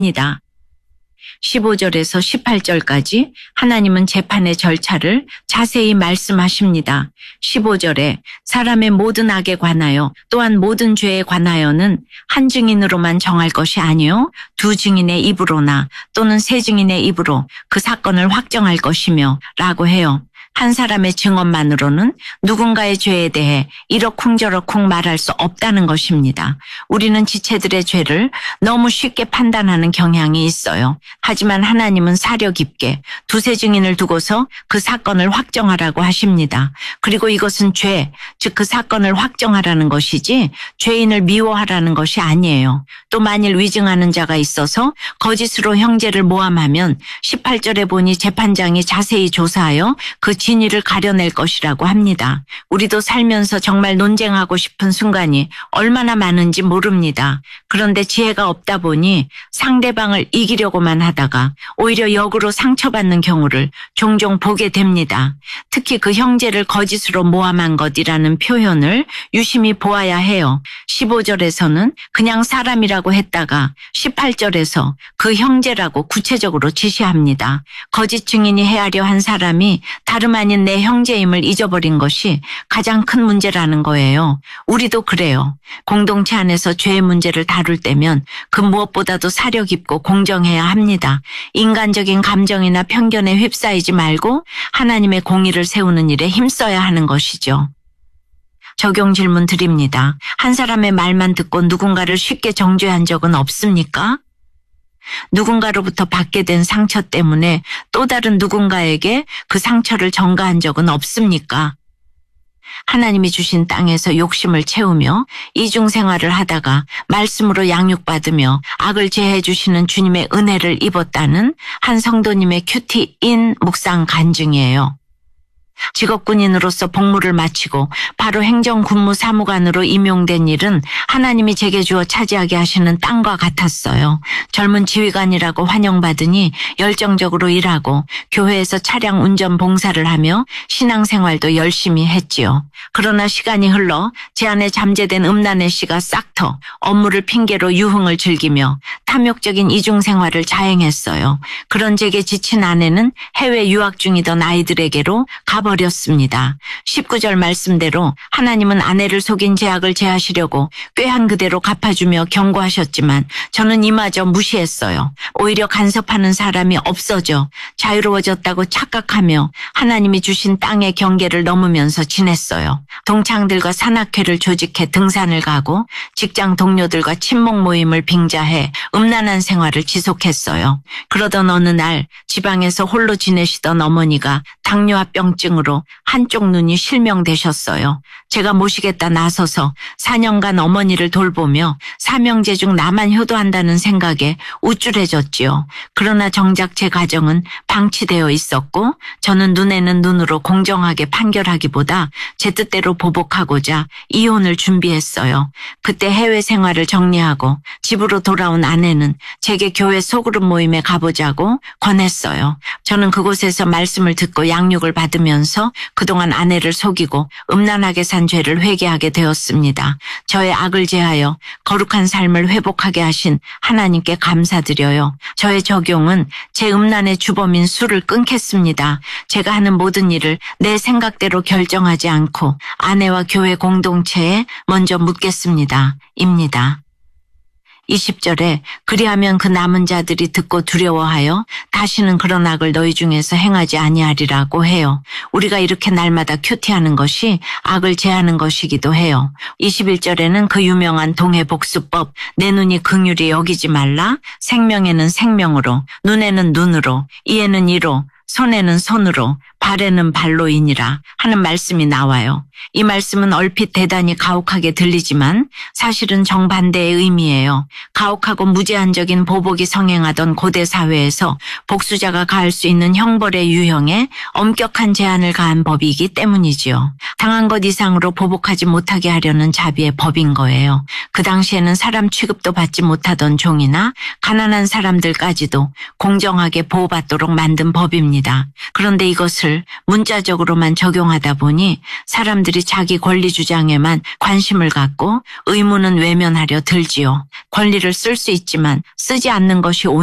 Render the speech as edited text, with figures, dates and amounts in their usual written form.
니다. 15절에서 18절까지 하나님은 재판의 절차를 자세히 말씀하십니다. 15절에 사람의 모든 악에 관하여 또한 모든 죄에 관하여는 한 증인으로만 정할 것이 아니요 두 증인의 입으로나 또는 세 증인의 입으로 그 사건을 확정할 것이며 라고 해요. 한 사람의 증언만으로는 누군가의 죄에 대해 이러쿵저러쿵 말할 수 없다는 것입니다. 우리는 지체들의 죄를 너무 쉽게 판단하는 경향이 있어요. 하지만 하나님은 사려 깊게 두세 증인을 두고서 그 사건을 확정하라고 하십니다. 그리고 이것은 죄, 즉 그 사건을 확정하라는 것이지 죄인을 미워하라는 것이 아니에요. 또 만일 위증하는 자가 있어서 거짓으로 형제를 모함하면 18절에 보니 재판장이 자세히 조사하여 그 진위를 가려낼 것이라고 합니다. 우리도 살면서 정말 논쟁하고 싶은 순간이 얼마나 많은지 모릅니다. 그런데 지혜가 없다 보니 상대방을 이기려고만 하다가 오히려 역으로 상처받는 경우를 종종 보게 됩니다. 특히 그 형제를 거짓으로 모함한 것이라는 표현을 유심히 보아야 해요. 15절에서는 그냥 사람이라고 했다가 18절에서 그 형제라고 구체적으로 지시합니다. 거짓 증인이 헤아려 한 사람이 다름 아닌 내 형제임을 잊어버린 것이 가장 큰 문제라는 거예요. 우리도 그래요. 공동체 안에서 죄의 문제를 다룰 때면 그 무엇보다도 사려 깊고 공정해야 합니다. 인간적인 감정이나 편견에 휩싸이지 말고 하나님의 공의를 세우는 일에 힘써야 하는 것이죠. 적용 질문 드립니다. 한 사람의 말만 듣고 누군가를 쉽게 정죄한 적은 없습니까? 누군가로부터 받게 된 상처 때문에 또 다른 누군가에게 그 상처를 전가한 적은 없습니까? 하나님이 주신 땅에서 욕심을 채우며 이중생활을 하다가 말씀으로 양육받으며 악을 제해 주시는 주님의 은혜를 입었다는 한 성도님의 큐티인 묵상 간증이에요. 직업군인으로서 복무를 마치고 바로 행정군무사무관으로 임용된 일은 하나님이 제게 주어 차지하게 하시는 땅과 같았어요. 젊은 지휘관이라고 환영받으니 열정적으로 일하고 교회에서 차량 운전 봉사를 하며 신앙생활도 열심히 했지요. 그러나 시간이 흘러 제 안에 잠재된 음란의 씨가 싹터 업무를 핑계로 유흥을 즐기며 탐욕적인 이중생활을 자행했어요. 그런 제게 지친 아내는 해외 유학 중이던 아이들에게로 가버렸습니다. 19절 말씀대로 하나님은 아내를 속인 죄악을 제하시려고 꾀한 그대로 갚아주며 경고하셨지만 저는 이마저 무시했어요. 오히려 간섭하는 사람이 없어져 자유로워졌다고 착각하며 하나님이 주신 땅의 경계를 넘으면서 지냈어요. 동창들과 산악회를 조직해 등산을 가고 직장 동료들과 친목 모임을 빙자해 음란한 생활을 지속했어요. 그러던 어느 날 지방에서 홀로 지내시던 어머니가 당뇨합병증으로 한쪽 눈이 실명되셨어요. 제가 모시겠다 나서서 4년간 어머니를 돌보며 사명제 중 나만 효도한다는 생각에 우쭐해졌지요. 그러나 정작 제 가정은 방치되어 있었고 저는 눈에는 눈으로 공정하게 판결하기보다 제 뜻대로 보복하고자 이혼을 준비했어요. 그때 해외 생활을 정리하고 집으로 돌아온 아내는 제게 교회 소그룹 모임에 가보자고 권했어요. 저는 그곳에서 말씀을 듣고 양육을 받으면서 그동안 아내를 속이고 음란하게 산 죄를 회개하게 되었습니다. 저의 악을 제하여 거룩한 삶을 회복하게 하신 하나님께 감사드려요. 저의 적용은 제 음란의 주범인 술을 끊겠습니다. 제가 하는 모든 일을 내 생각대로 결정하지 않고 아내와 교회 공동체에 먼저 묻겠습니다. 입니다. 20절에 그리하면 그 남은 자들이 듣고 두려워하여 다시는 그런 악을 너희 중에서 행하지 아니하리라고 해요. 우리가 이렇게 날마다 큐티하는 것이 악을 제하는 것이기도 해요. 21절에는 그 유명한 동해복수법 내 눈이 긍휼히 여기지 말라 생명에는 생명으로 눈에는 눈으로 이에는 이로 손에는 손으로 발에는 발로이니라 하는 말씀이 나와요. 이 말씀은 얼핏 대단히 가혹하게 들리지만 사실은 정반대의 의미예요. 가혹하고 무제한적인 보복이 성행하던 고대 사회에서 복수자가 가할 수 있는 형벌의 유형에 엄격한 제한을 가한 법이기 때문이지요. 당한 것 이상으로 보복하지 못하게 하려는 자비의 법인 거예요. 그 당시에는 사람 취급도 받지 못하던 종이나 가난한 사람들까지도 공정하게 보호받도록 만든 법입니다. 그런데 이것을 문자적으로만 적용하다 보니 사람들이 사람들이 자기 권리 주장에만 관심을 갖고 의무는 외면하려 들지요. 권리를 쓸 수 있지만 쓰지 않는 것이